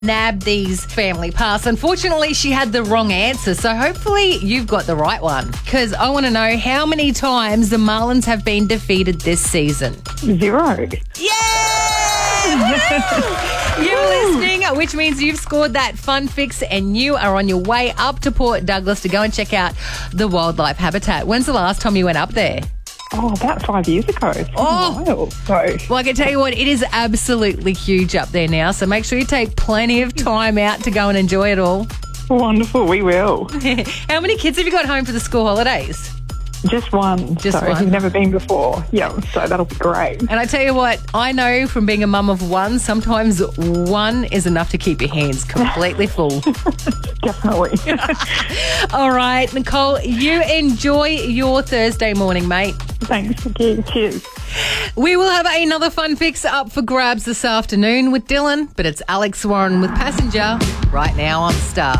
nabbed these family pass. Unfortunately, she had the wrong answer, so hopefully you've got the right one. Because I want to know how many times the Marlins have been defeated this season. 0. You're listening, which means you've scored that fun fix and you are on your way up to Port Douglas to go and check out the wildlife habitat. When's the last time you went up there? Oh, about 5 years ago. It's been a while. Well, I can tell you what, it is absolutely huge up there now, so make sure you take plenty of time out to go and enjoy it all. Wonderful, we will. How many kids have you got home for the school holidays? Just one. Just one. He's never been before. Yeah, so that'll be great. And I tell you what, I know from being a mum of one, sometimes one is enough to keep your hands completely full. Definitely. All right, Nicole, you enjoy your Thursday morning, mate. Thanks, Vicky. Cheers. We will have another fun fix up for grabs this afternoon with Dylan, but it's Alex Warren with Passenger right now on Star.